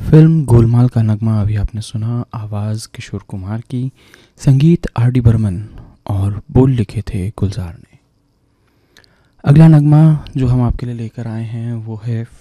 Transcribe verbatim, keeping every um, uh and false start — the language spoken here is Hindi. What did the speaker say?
फिल्म गोलमाल का नगमा अभी आपने सुना। आवाज़ किशोर कुमार की, संगीत आर डी बर्मन और बोल लिखे थे गुलजार ने। अगला नगमा जो हम आपके लिए लेकर आए हैं वो है